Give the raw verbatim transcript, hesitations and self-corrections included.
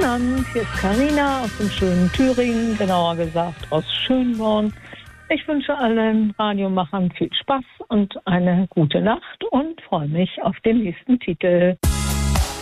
Guten Abend, hier ist Carina aus dem schönen Thüringen, genauer gesagt aus Schönborn. Ich wünsche allen Radiomachern viel Spaß und eine gute Nacht und freue mich auf den nächsten Titel.